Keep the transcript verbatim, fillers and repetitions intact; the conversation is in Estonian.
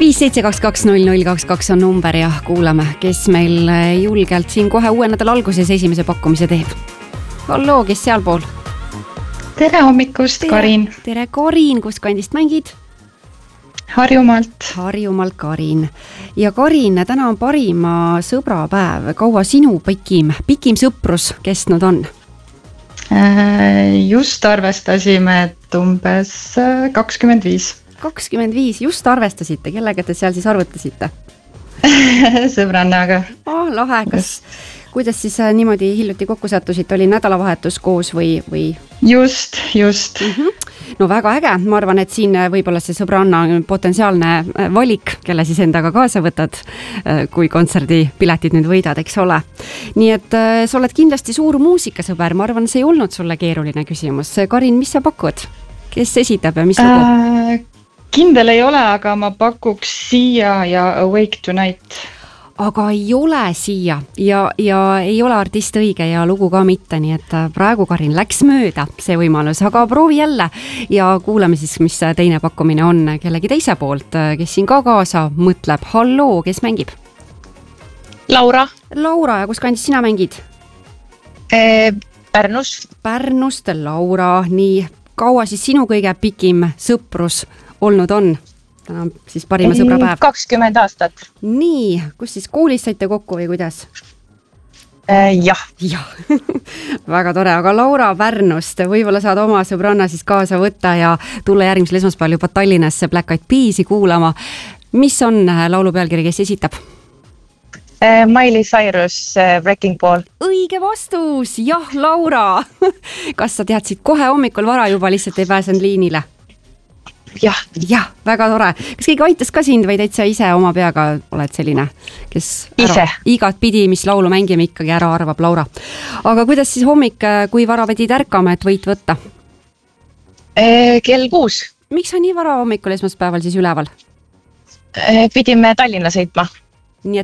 viis seitse kaks kaks null null kaks kaks on number ja kuulame, kes meil julgelt siin kohe uue nädala alguses esimese pakkumise teeb. Halloo, kes sealpool? Tere hommikust, tere, Karin. Tere, Karin, kus kandist mängid? Harjumaalt. Harjumaalt, Karin. Ja Karin, täna on parima sõbrapäev. Kaua sinu pikim, pikim sõprus kestnud on? Just arvestasime, et umbes kakskümmend viis. kakskümmend viis, just arvestasite. Kellega te seal siis arvutasite? Sõbrannaga. Oh, lahe, kas... Kuidas siis niimoodi hiljuti kokku sattusid? Oli nädalavahetus koos või... või... Just, just. Mm-hmm. No väga äge. Ma arvan, et siin võib-olla see sõbranna potentsiaalne valik, kelle siis endaga kaasa võtad, kui kontserdi piletid nüüd võidad, eks ole. Nii et sa oled kindlasti suur muusikasõber. Ma arvan, see ei olnud sulle keeruline küsimus. Karin, mis sa pakud? Kes esitab ja mis lugu? Äh, kindel ei ole, aga ma pakuks Sia ja Awake Tonight. Aga ei ole Siia ja, ja ei ole artist õige ja lugu ka mitte, nii et praegu Karin läks mööda see võimalus, aga proovi jälle ja kuulame siis, mis teine pakkumine on kellegi teise poolt, kes siin ka kaasa mõtleb. Halloo, kes mängib? Laura. Laura, ja kus kandis sina mängid? E, Pärnus. Pärnust, Laura, nii kaua siis sinu kõige pikim sõprus olnud on? Täna on siis parima sõbrapäev. kakskümmend aastat. Nii, kus siis koolis saite kokku või kuidas? Äh, jah. Jah, väga tore, aga Laura Pärnust, võib-olla saad oma sõbranna siis kaasa võtta ja tulla järgmisel esmaspäeval juba Tallinnasse Black Eyed Peasi kuulama. Mis on laulu pealkiri, kes esitab? Äh, Miley Cyrus, äh, Wrecking Ball. Õige vastus, jah, Laura. Kas sa teadsid kohe hommikul vara juba, lihtsalt ei pääsenud liinile? Jah. Jah, väga tore. Kas keegi aitas ka sind või täitsa ise oma peaga oled selline, kes ise. Igat pidi, mis laulu mängime ikkagi ära arvab, Laura. Aga kuidas siis hommik, kui vara pidid ärkama, et võit võtta? E, kell kuus. Miks on nii vara hommikul esmaspäeval siis üleval? E, pidime Tallinna sõitma.